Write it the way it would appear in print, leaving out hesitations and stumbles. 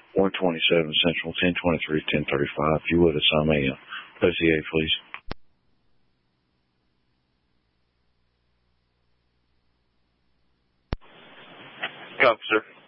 127 Central, 1023, 1035. If you would, assign me OCA, please. Copy, sir.